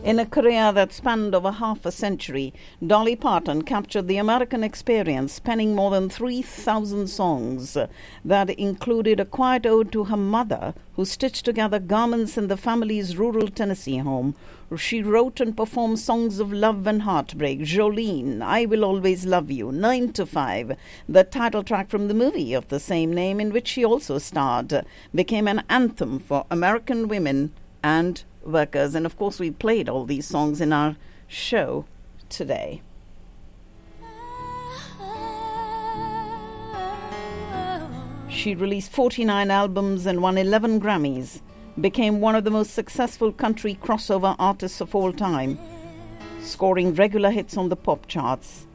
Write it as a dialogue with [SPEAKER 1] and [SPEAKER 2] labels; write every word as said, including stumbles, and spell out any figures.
[SPEAKER 1] In a career that spanned over half a century, Dolly Parton captured the American experience, penning more than three thousand songs that included a quiet ode to her mother, who stitched together garments in the family's rural Tennessee home. She wrote and performed songs of love and heartbreak: Jolene, I Will Always Love You, Nine to Five. The title track from the movie of the same name, in which she also starred, became an anthem for American women and workers. And of course, we played all these songs in our show today. She released forty-nine albums and won eleven Grammys, became one of the most successful country crossover artists of all time, scoring regular hits on the pop charts.